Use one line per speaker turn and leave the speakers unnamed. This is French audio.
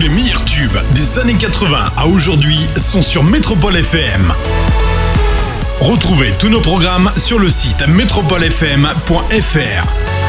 les meilleurs tubes des années 80 à aujourd'hui sont sur Métropole FM. Retrouvez tous nos programmes sur le site metropolefm.fr.